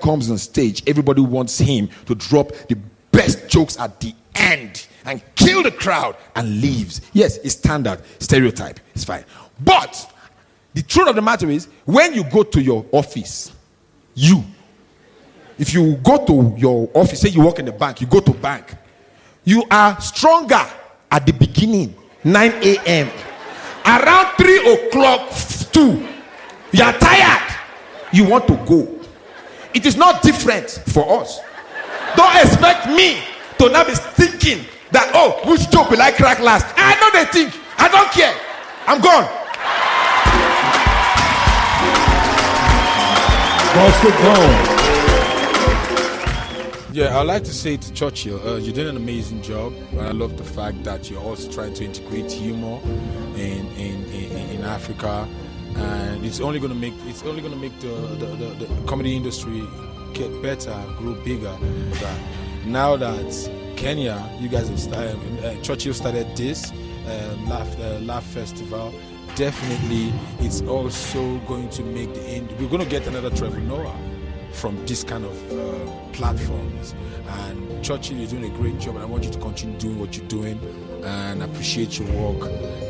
comes on stage, everybody wants him to drop the best jokes at the end and kill the crowd and leaves. Yes, it's standard, stereotype, it's fine. But the truth of the matter is, when you go to your office, if you go to your office, say you work in the bank, you go to bank, you are stronger at the beginning, 9 a.m. Around 3 o'clock, 2, you are tired, you want to go. It is not different for us. Don't expect me to now be thinking that, oh, which joke will I crack last? I know they think. I don't care. I'm gone. Yeah, I'd like to say to Churchill, you did an amazing job. And I love the fact that you're also trying to integrate humor in Africa, and it's only going to make the comedy industry get better, grow bigger. Now that Kenya, you guys have started, Churchill started this Laugh Festival. Definitely, it's also going to make we're going to get another Trevor Noah from this kind of platforms. And Churchill, you're doing a great job, and I want you to continue doing what you're doing, and appreciate your work.